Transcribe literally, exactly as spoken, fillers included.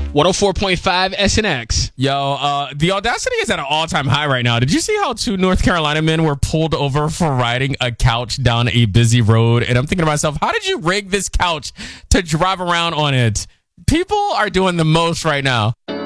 one oh four point five S N X. Yo, uh, the audacity is at an all-time high right now. Did you see how two North Carolina men were pulled over for riding a couch down a busy road? And I'm thinking to myself, how did you rig this couch to drive around on it? People are doing the most right now.